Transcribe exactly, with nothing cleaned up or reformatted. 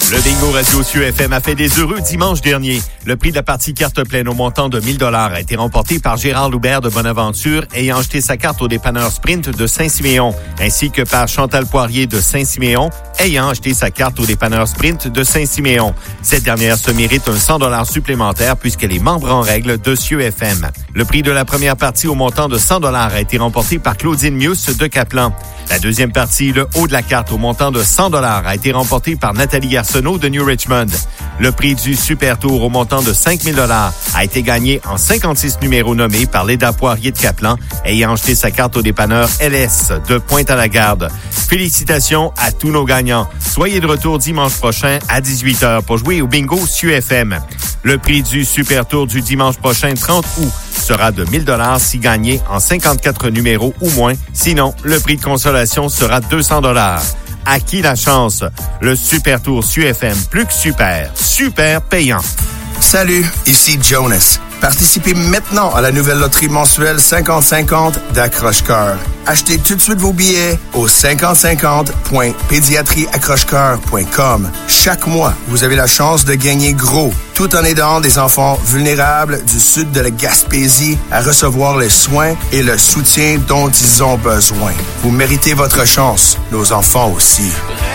Le bingo radio S U F M a fait des heureux dimanche dernier. Le prix de la partie carte pleine au montant de mille dollars a été remporté par Gérard Loubert de Bonaventure ayant acheté sa carte au dépanneur Sprint de Saint-Siméon, ainsi que par Chantal Poirier de Saint-Siméon ayant acheté sa carte au dépanneur Sprint de Saint-Siméon. Cette dernière se mérite un cent dollars supplémentaire puisqu'elle est membre en règle de S U F M. Le prix de la première partie au montant de cent dollars a été remporté par Claudine Mius de Caplan. La deuxième partie, le haut de la carte au montant de cent dollars a été remporté par Nathalie Arsenault de New Richmond. Le prix du Super Tour au montant de cinq mille dollars a été gagné en cinquante-six numéros nommés par Léda Poirier de Caplan, ayant acheté sa carte au dépanneur L S de Pointe-à-la-Garde. Félicitations à tous nos gagnants. Soyez de retour dimanche prochain à dix-huit heures pour jouer au bingo S U F M. Le prix du Super Tour du dimanche prochain, trente août, sera de mille dollars si gagné en cinquante-quatre numéros ou moins. Sinon, le prix de consolation sera deux cents dollars. À qui la chance? Le Super Tour S U F M, plus que super, super payant. Salut, ici Jonas. Participez maintenant à la nouvelle loterie mensuelle cinquante cinquante d'Accroche-Cœur. Achetez tout de suite vos billets au cinquante cinquante point pédiatrie accroche cœur point com. Chaque mois, vous avez la chance de gagner gros, tout en aidant des enfants vulnérables du sud de la Gaspésie à recevoir les soins et le soutien dont ils ont besoin. Vous méritez votre chance, nos enfants aussi.